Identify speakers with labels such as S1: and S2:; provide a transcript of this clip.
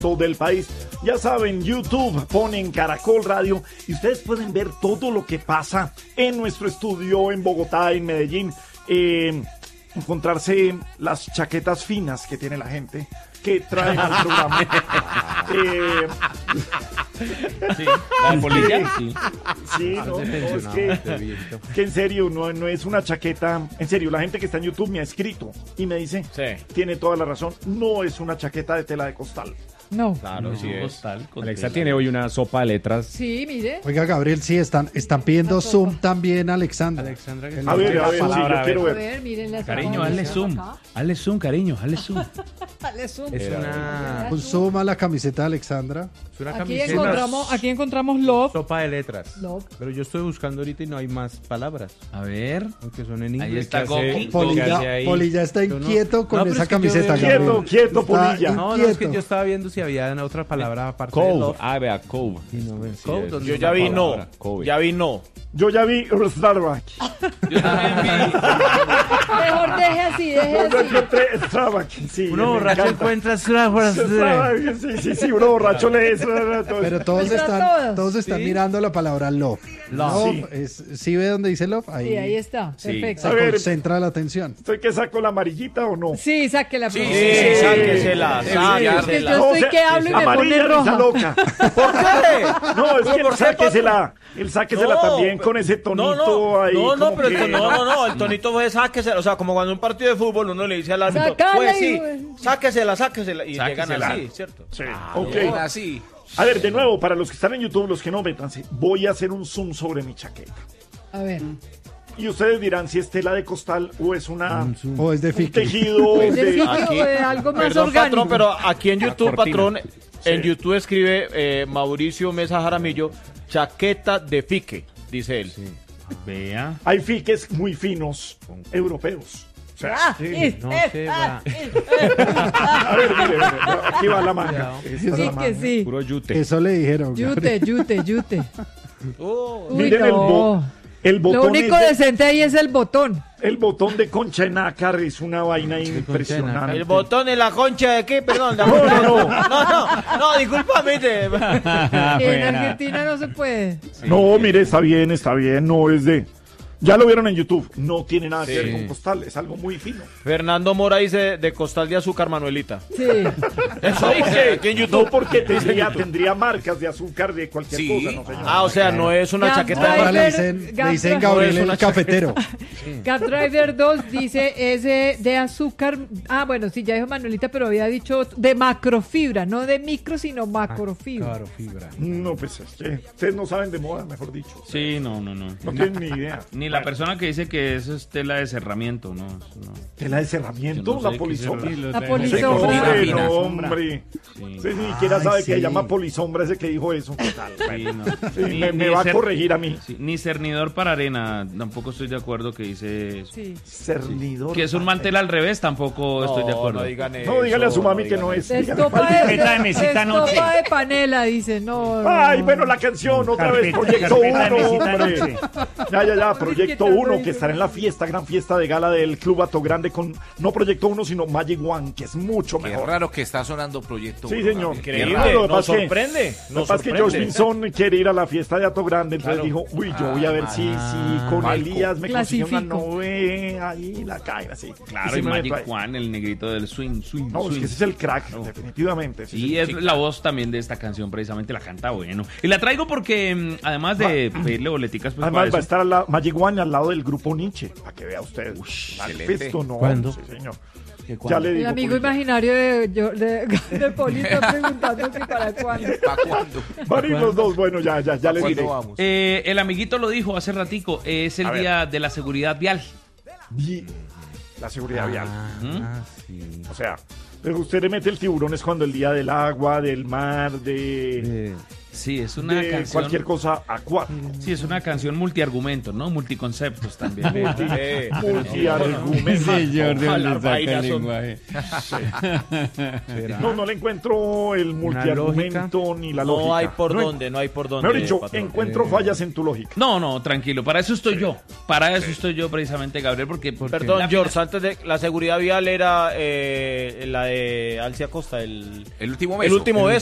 S1: del país. Ya saben, YouTube, ponen Caracol Radio y ustedes pueden ver todo lo que pasa en nuestro estudio en Bogotá, en Medellín. Encontrarse las chaquetas finas que tiene la gente que traen al programa.
S2: Sí, la polilla. Sí,
S1: sí, no, es que en serio, no es una chaqueta. En serio, la gente que está en YouTube me ha escrito y me dice, tiene toda la razón, no es una chaqueta de tela de costal.
S3: No.
S2: Claro, sí es.
S4: Costal, Alexa tiene hoy una sopa de letras.
S3: Sí, mire.
S5: Oiga, Gabriel, sí, están pidiendo zoom también, Alexandra.
S1: A ver, sí, yo quiero ver.
S3: A ver, miren la
S4: Cariño, hazle zoom. Hazle zoom, cariño, hazle zoom.
S3: Dale zoom.
S4: Es una...
S5: Un zoom a la camiseta de Alexandra.
S6: Es una
S3: Aquí encontramos love.
S6: sopa de letras.
S3: Love.
S6: Pero yo estoy buscando ahorita y no hay más palabras.
S4: A ver.
S6: Aunque son en inglés.
S4: Ahí está Goki.
S5: Polilla está inquieto con
S6: pero
S5: esa
S6: es que yo
S5: camiseta.
S6: veo-
S5: Gabriel.
S1: Quieto,
S5: Está
S1: Polilla.
S6: No, es que
S5: inquieto.
S6: yo estaba viendo si había otra palabra aparte de
S4: Cove.
S6: love.
S4: Ah, vea, Cove.
S6: Y no veo.
S4: Sí,
S6: Cove,
S4: es.
S6: ¿dónde
S2: Yo
S6: está
S2: ya vi
S6: la
S2: no.
S6: palabra?
S4: Cove.
S2: Ya vi no.
S1: Yo ya vi Starbucks.
S2: Yo también vi.
S3: Mejor deje así, deje
S1: Yo
S3: así.
S1: encontré Starbucks. Sí,
S6: Uno
S1: me
S6: borracho
S1: encanta.
S6: encuentra palabras.
S1: Starbucks, sí, uno borracho lee eso.
S5: Pero todos
S3: Está todos.
S5: están
S6: Sí.
S5: mirando la palabra love.
S1: Love.
S5: ¿Sí ve dónde dice love?
S3: Sí, ahí está.
S4: Sí.
S3: Perfecto.
S5: Se
S1: A ver.
S5: concentra la atención.
S1: ¿Estoy que saco la amarillita o no?
S3: Sí, sáquela.
S2: Sí,
S3: por
S2: sí,
S3: favor.
S2: sí, sáquesela,
S3: Que
S2: sáquesela.
S3: yo estoy que hablo y me pone
S1: amarilla
S3: roja.
S1: risa loca.
S2: ¿Por qué?
S1: No, es que
S2: ¿Por
S1: él
S2: qué,
S1: sáquesela. Él sáquesela
S2: No,
S1: también con ese tonito ahí.
S2: No,
S1: como
S2: pero
S1: que-
S2: no, el tonito fue sáquesela. O sea, como cuando en un partido de fútbol uno le dice al árbitro,
S3: Sácala
S2: pues
S3: y-
S2: sí, sáquesela. Y llegan
S4: Sáquesela.
S2: así, ¿cierto?
S1: Sí,
S2: Ah,
S1: ok.
S2: bien, así.
S1: A ver, de nuevo, para los que están en YouTube, los que no, métanse. Voy a hacer un zoom sobre mi chaqueta.
S3: A ver.
S1: Y ustedes dirán si es tela de costal o es
S5: O es de
S1: un
S5: Fiki.
S1: tejido
S3: ¿De
S1: de...
S3: sitio
S2: aquí-
S3: o de algo más
S2: Perdón,
S3: orgánico?
S2: patrón, pero aquí en YouTube,
S4: cortina.
S2: patrón, en YouTube escribe Mauricio Mesa Jaramillo, chaqueta de fique, dice él.
S4: Vea.
S1: Hay fiques muy finos europeos. O sea,
S3: Ah,
S6: No se va.
S1: a ver, mire, aquí va la manga. Esta es
S3: Sí
S1: la
S3: que
S1: manga.
S3: sí.
S4: Puro yute.
S5: Eso le dijeron. Gabriel.
S3: Yute.
S2: Oh,
S3: Uy,
S1: Miren
S3: no.
S1: el
S3: Lo
S1: botón
S3: único
S1: es de-
S3: decente ahí es el botón.
S1: el botón de concha de nácar es una vaina impresionante.
S2: el botón de la concha de qué, perdón. No, discúlpame.
S3: En Argentina no se puede.
S1: No, mire, está bien, no es de... Ya lo vieron en YouTube, no tiene nada que ver con costal, es algo muy fino.
S2: Fernando Mora dice de costal de azúcar, Manuelita.
S3: Sí.
S2: Eso
S1: No,
S2: dice aquí en
S1: no
S2: YouTube.
S1: porque tendría marcas de azúcar de cualquier cosa, no señor.
S2: Ah, o sea, no es una
S3: Gap
S2: chaqueta de...
S5: Ahora le
S3: Driver,
S5: dicen
S3: Gap
S5: Gabriel
S2: Driver.
S5: el cafetero.
S3: Gap Driver 2 dice es de azúcar. Ah, bueno, sí, ya dijo Manuelita, pero había dicho de macrofibra, no de micro, sino macrofibra.
S6: Claro, fibra.
S1: No, pues es que ustedes no saben de moda, mejor dicho.
S4: Sí, no.
S1: No tienen ni idea.
S4: Ni la persona que dice que eso es tela de cerramiento, no.
S1: ¿Tela de cerramiento?
S4: Yo no sé
S1: La
S4: qué
S1: polisombra.
S4: es
S3: La
S1: Sí,
S3: polisombra.
S1: hombre,
S2: Fina,
S1: no, hombre.
S4: Sí.
S1: Usted ni siquiera
S5: Ay,
S1: sabe que
S5: sí.
S1: se llama polisombra ese que dijo eso. ¿Qué tal?
S4: Sí, no.
S1: Sí,
S4: Ni-
S1: me
S4: ni
S1: va a
S4: cer-
S1: corregir a mí.
S4: sí, ni cernidor para arena, tampoco estoy de acuerdo que dice eso.
S3: Sí.
S1: Cernidor.
S4: Que es un mantel al revés, tampoco estoy de acuerdo.
S2: No digan eso.
S1: No, dígale a su mami que
S2: digan
S1: no
S2: eso.
S1: es.
S3: De
S1: Dígale,
S3: estopa
S1: "Ay,
S3: de,
S7: mesita noche".
S3: estopa de panela, dice. No.
S1: Ay, bueno, la canción, otra vez, Proyecto
S7: carpeta de
S1: 1,
S7: mesita
S1: hombre.
S7: noche.
S1: Ya, Proyecto
S3: ¿Qué tal
S1: 1,
S3: dice?
S1: que estará en la fiesta, gran fiesta de gala del Club Ato Grande con, no Proyecto 1, sino Magic One, que es mucho
S8: Qué
S1: mejor.
S8: raro que está sonando Proyecto
S1: Sí,
S8: 1,
S1: señor.
S8: Gabriel.
S2: Increíble,
S1: Claro, lo que
S2: nos
S1: pasa es que-
S2: sorprende.
S1: Lo que
S2: Nos
S1: pasa es que George
S2: sorprende.
S1: Vinson quiere ir a la fiesta de Ato Grande, entonces
S2: Claro.
S1: dijo, uy, yo voy a ver si con
S8: Malco.
S1: Elías me consigue una
S3: Clasifico.
S1: novia ahí, la caen así.
S4: Claro,
S1: sí
S4: y
S1: me
S4: Magic
S1: meto ahí.
S4: Juan, el negrito del swing.
S1: No, es que ese es el crack,
S4: No.
S1: definitivamente. ese
S4: Y
S1: el
S4: es la voz también de esta canción, precisamente la canta bueno. Y la traigo porque, además de pedirle boleticas, pues
S1: Además
S4: para
S1: va a
S4: eso-
S1: estar Magic One al lado del grupo Nietzsche, para que vea usted.
S8: excelente.
S1: Esto no,
S6: ¿Cuándo?
S1: sí, señor. Ya le
S3: El
S1: digo.
S3: amigo
S1: Polito.
S3: imaginario de Poli está preguntando que para cuándo.
S8: ¿Para cuándo?
S1: Van a ir los dos, bueno, ya les diré.
S8: ¿Cuándo vamos?
S4: El amiguito lo dijo hace ratico, es el
S1: A ver.
S4: día de la seguridad vial.
S1: La seguridad vial.
S6: Sí.
S1: O sea, pero usted le mete el tiburón es cuando el día del agua, del mar, de
S4: Sí, es una
S1: de
S4: canción.
S1: cualquier cosa a 4.
S4: Sí, es una canción multiargumentos, ¿no? Multiconceptos también.
S1: Multiargumento.
S6: Señor, ¿de
S2: Ojalá
S6: dónde saca el
S2: vainas son-
S6: lenguaje?
S1: No le encuentro el multiargumento ni la lógica.
S2: No hay por
S1: No
S2: dónde, no hay por dónde.
S1: Mejor dicho,
S2: patrón.
S1: encuentro fallas en tu lógica.
S4: No, tranquilo, para eso estoy yo. Para eso estoy yo precisamente, Gabriel, porque...
S2: Perdón, George, antes de la seguridad vial era la de Alcia Costa, el
S8: El último
S2: el
S8: beso.
S2: último beso.